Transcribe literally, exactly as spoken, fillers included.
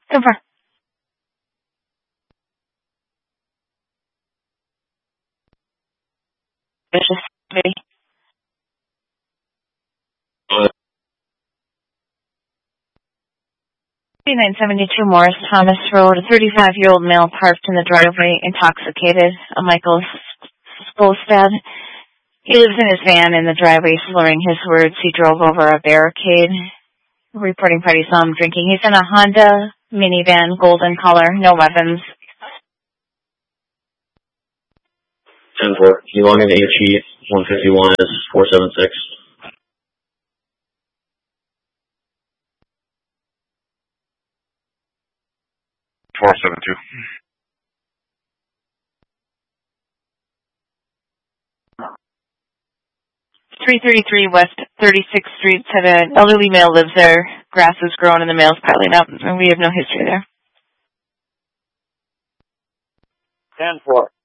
Over. Vicious City. nine seventy-two Morris Thomas Road. A thirty-five-year-old male parked in the driveway, intoxicated. A Michael Spolstad. He lives in his van in the driveway, slurring his words. He drove over a barricade. Reporting party saw him drinking. He's in a Honda minivan, golden color, no weapons. ten four. Can you log into H E one fifty-one is four seven six? four seven two. three thirty-three West thirty-sixth Street said an elderly male lives there. Grass is growing and the male's piling up, and we have no history there. ten four.